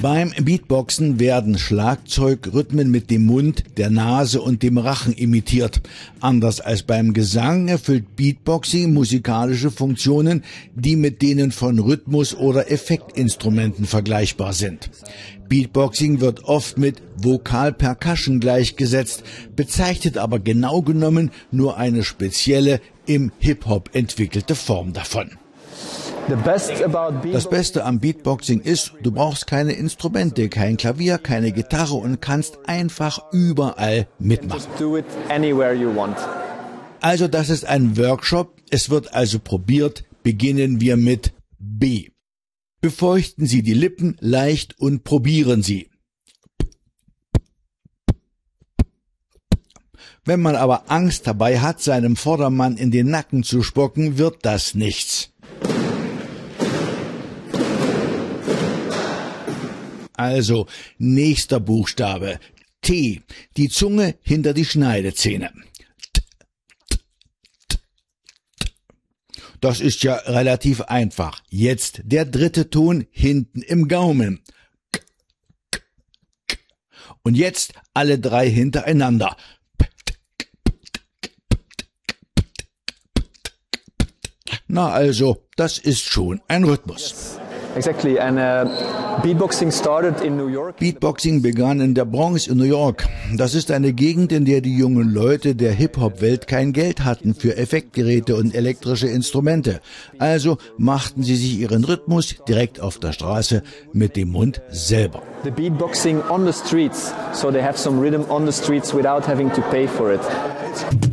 Beim Beatboxen werden Schlagzeugrhythmen mit dem Mund, der Nase und dem Rachen imitiert. Anders als beim Gesang erfüllt Beatboxing musikalische Funktionen, die mit denen von Rhythmus- oder Effektinstrumenten vergleichbar sind. Beatboxing wird oft mit Vokal-Percussion gleichgesetzt, bezeichnet aber genau genommen nur eine spezielle, im Hip-Hop entwickelte Form davon. Das Beste am Beatboxing ist, du brauchst keine Instrumente, kein Klavier, keine Gitarre und kannst einfach überall mitmachen. Also das ist ein Workshop, es wird also probiert. Beginnen wir mit B. Befeuchten Sie die Lippen leicht und probieren Sie. Wenn man aber Angst dabei hat, seinem Vordermann in den Nacken zu spucken, wird das nichts. Also, nächster Buchstabe. T. Die Zunge hinter die Schneidezähne. Das ist ja relativ einfach. Jetzt der dritte Ton hinten im Gaumen. Und jetzt alle drei hintereinander. Na also, das ist schon ein Rhythmus. Exactly, and Beatboxing started in New York. Beatboxing begann in der Bronx in New York. Das ist eine Gegend, in der die jungen Leute der Hip-Hop-Welt kein Geld hatten für Effektgeräte und elektrische Instrumente. Also machten sie sich ihren Rhythmus direkt auf der Straße mit dem Mund selber. The beatboxing on the streets, so they have some rhythm on the streets without having to pay for it.